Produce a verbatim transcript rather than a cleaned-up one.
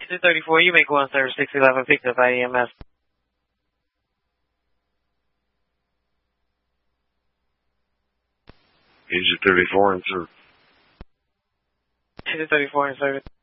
two thirty-four, you make one service six eleven, picked up by E M S. Engine thirty-four in service. two thirty-four in service.